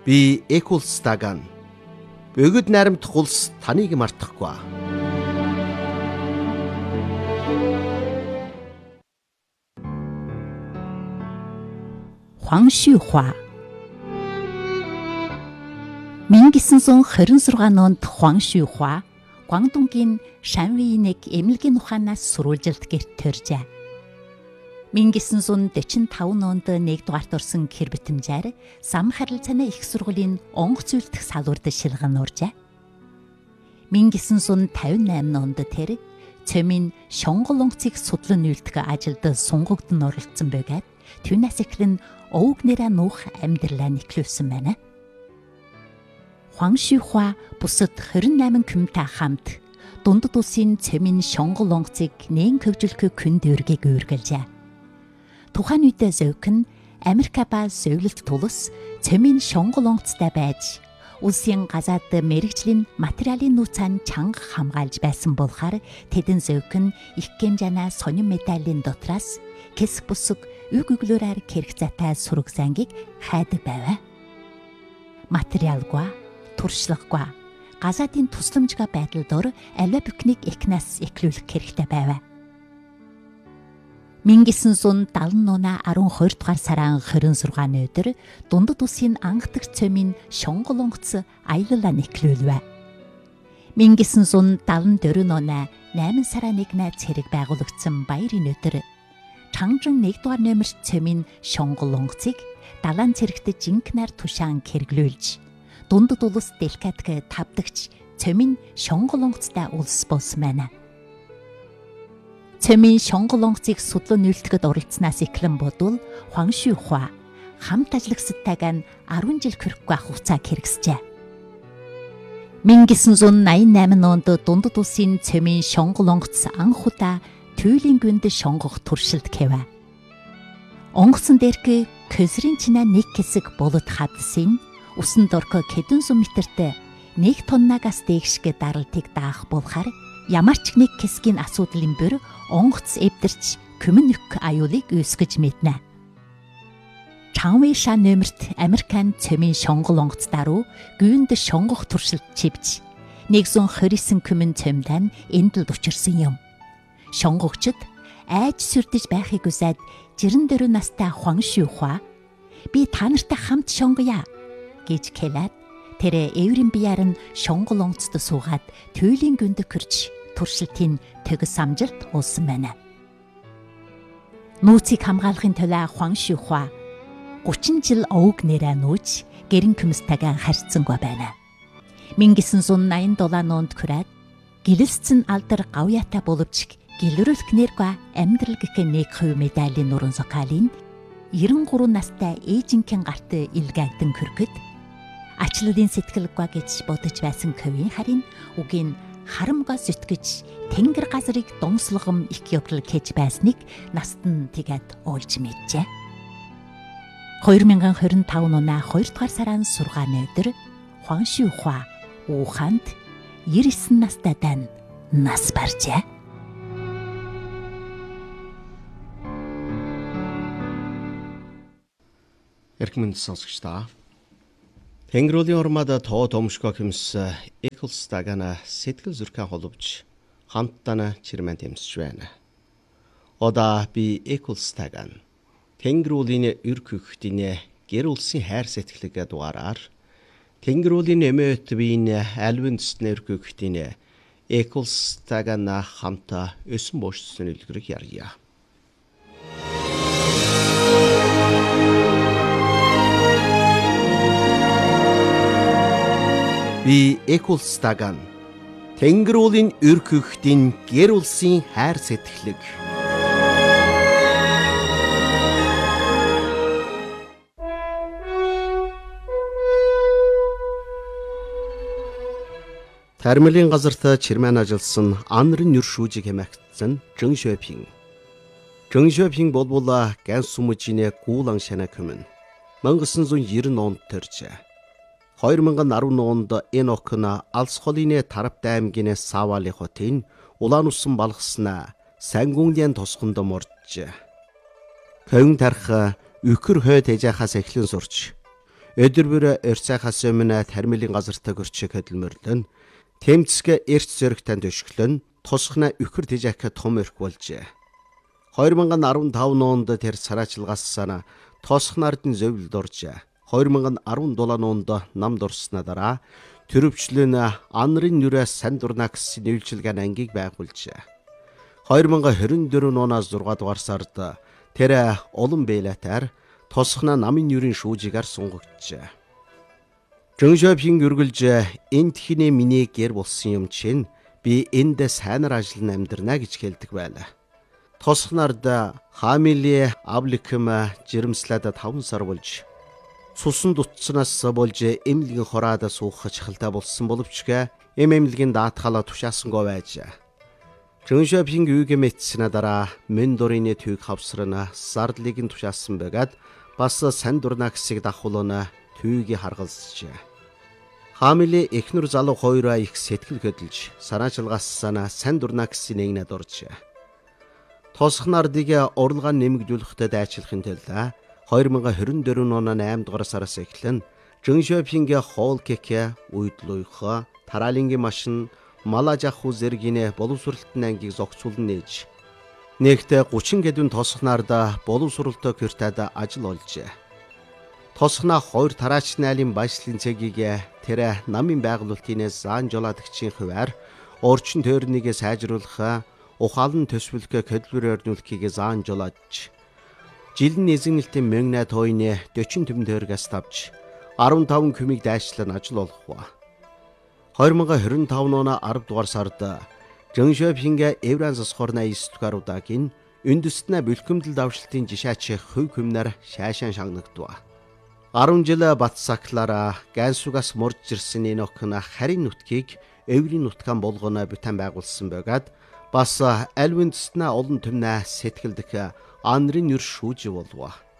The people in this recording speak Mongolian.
Би Экулс Даган. Бөгөд найрамдах улс таныг мартахгүй. Хуаншихуа 1926 онд Хуаншихуа Гуандунгийн Шанвиныг эмнэлгийн ухаанаас сурвалжилт гэрт төржээ. 1945 онд 1-р орсон гэр битэмжээр Сам харилцааны их сургуулийн онгоц үйлдэх салбарт шилгэн уржээ. 1958 онд тэр цөмийн шонгол онгоцыг судлан үйлдэх ажилд сунгагдсан оролцсон байгаад түүнээс эхлэн өвөг нэрээ нуух амьдралаа нэхлүүлсэн байна. Хуаншихуа бусад 28 хүмтэй хамт дундад улсын цөмийн шонгол онгоцыг нээн хөгжүүлэх күн дүүргийг үргэлжээ. Тухайн үедээ Зовк нь Америк ба Сөүлэлт тулс цөмийн шонгол онгоцтой байж улсын газаад мэрэгжлийн материалын нууцаар чанга хамгаалж байсан болохоор тэдэн Зовк нь их хэмжээний сонин медалийн дотроос хэсэг бусаг үг өглөөрээр хэрэгцээтэй сураг зангийг хайдаг байв. Материалгүй, туршлагагүй, газаадын тусламжгүй байдал дор аливаа бүхнийг эхнээс эхлүүлэх хэрэгтэй байв. 1978 оны 12 дугаар сарын 26-ны өдөр дундад улсын анхдагч цөмийн шонгол онгоц аялалаа нэхлүүлв. 1974 оны 8 сарын 1-нд цэрэг байгуулагдсан баярын өдөр Чанжин 1-р номерт цөмийн шонгол онгоцыг далайн цэрэгт жинкнаар тушаан хэрэглүүлж дундад улс Делкатг тавдагч цөмийн шонгол онгоцтой улс болсон байна. Цөмийн шонгол онгоцыг судлан үйлдэхэд оролцсонаас эхлэн бодвол Хуаншихуа хамт ажиллагчдтайгаа 10 жил хүрэхгүй хугацаа хэрэгсжээ. 1988 онд дундад улсын цөмийн шонгол онгоц анх удаа Түйлийн гүнд шонгох туршилт гэв. Онгоцон дээрх көсрийн чинаа нэг хэсэг булад хадсын усан дорко хэдэн зуун метрт 1 тоннагаас дээшг даралтыг даах болохоор ямар ч нэг хэсгийн асуудлын бүр онгоц эвдэрч күмэн нөх аюулыг үүсгэж мэднэ. Чанвиша номерт Американ цөмийн шонгол онгоц даруй гүнд шонгох туршилт чивж 129 күмэн цөмдөн эндэлд учирсан юм. Шонгогчд айж сүрдэж байхыг хүсээд 94 настай Хуаншихуа би та нартай хамт шонгоё гэж хэлээд тэр эврийн бияар нь шонгол онгоцд суугаад Түйлийн гүнд хөрж туршилтын төгс амжилт олсон байна. Нууцыг хамгаалахын тулд Хуаншихуа 30 жил өвөг нэрээ нууж гэрэн күмстайгаа харьцангуй байна. 1987 онд хүрээд гэлэлцэн алдар гавьяатай боловч гэлрүүлэх нэргүй амьдрал гэх 1% медалийн нуран зохиолын 93 настай ээжинхэн гарт илгээдэн хөргөд ачлалын сэтгэлгүй гэж бодож байсан көвийн харин үгийн харамгаа зүтгэж тэнгэр газрыг донслогом их явдал хийж байсныг наст нь тэгээд олж мэджээ. 2025 оны 2 дугаар сарын сургааны өдөр Хуаншихуа Уханд 99 настай дан нас баржээ. Эрхмэнд сонсогчдаа Тэнгэрүүлийн урмад тоо томшгоо хэмс Экулс Дагана сэтгэл зүрхэн холбож хамтдаа чирмэн тэмсэж байна. Ода би Экулс Даган Тэнгэрүүлийн өргөхтийн гэр улсын хайр сэтгэлгээ дугаараар Тэнгэрүүлийн эмээт биеийн альвын төснөр өргөхтийн Экулс Дагана хамтаа өсөн боошсон үлгэрийг ярья. Би Экулс Даган Тэнгэрүүлийн өргөхтийн гэр улсын хайр сэтгэлэг. Тармилын газарт чирмэн ажилласан анрын нүршүүжиг хэмээгдсэн Жэн Шопинг. Жэн Шопинг болбол гэн сүмжинэ гуулан шана көмөн 1990 онд төржээ. 2010 онд энэ охин алс холины тараптай аймгийн Савали хотын улаан усан балгаснаа сангунгийн тосгонд морджээ. Хэн тарх үхэр хойд ежахаас эхлэн сурч Өдөр бүр өрцайхаас өмнө тармилын газартаа гөрчиг хөдөлмөрлөн тэмцгээ эрт зөрөгтөнд өшгөлөн тусахна үхэр тэжээх том өрх болжээ. 2015 онд тэр сараачлгассана тосхнард нь зөвлөлд оржээ. 2017 онд намд орсны дараа төрөвчлөн анрын нүрээс сан дурна гэсэн нэвлжилгээ ангийг байгуулжээ. 2024 оноос 6 дугаар сард тэр олон бэлэтээр тосхна намын нүрийн шүүжигээр сунгагджээ. Жөншөпийн үргэлж энд хинэ миний гэр болсон юм чинь би энд сайнар ажиллан амьдрна гэж хэлдэг байлаа. Тосхнард хаамили авликэм жирэмслээд 5 сар болж цусан дутснаас болж эмнэлгийн хороад суух чахалтай болсон боловч эмнэлгийн даатгалаа тушаасангүй байжээ. Жөншөпийн үегэ мэдсэнэ дараа мен дурын түйг хавсрана сардлыг нь тушаасан байгаад бас сан дурна гэсийг дахуулна түйгийг харгалзжээ. Хаамили эхнэр залуу хоёроо их сэтгэл хөдлөж санаачилгассана сан дурна гэсэн нэгнэд оржээ. Тосхнардыг урлагаа нэмэгдүүлэхдээ дайчлахын тулд 2024 оны 8 дугаар сараас эхлэн Жөншөпийн хоол кекэ үйдлույхо тараалингийн машин малажаху зэргийн боловсролтын ангийг зохицуулан нээж нэгтээ 30 гэдвэн тосхнард боловсролтой квартад ажил олжээ. Тосхна 2 тараачны айлын баяслалын цэгийг тэр намын байгуулалтын заан жолоодөгчийн хуваар орчин тойрныг сайжруулах ухаалан төсвөлгөө хөдөлмөр өрнүүлэхийг заан жолоодж жилийн эзэгнэлтийн мөнгө тойны 40 төмөн тойргоос тавж 15 күмийг дайшлан ажил олгох. 2025 оны 10 дугаар сард Жөншөпийн Евранс сохорна истугарудагийн үндэстнэ бэлхэмдэл давшилтын жишаач хөв хүмнэр шаашаан шагнагдав. 10 жил батсаклаараа гайсугаас морж ирсэн энохна харин нутгийг эврийн нутгаан болгоно бүтэн байгуулсан байгаад бас аль үндэстнэ олон төмнө сэтгэлдэх анрын нүр шүүж болов.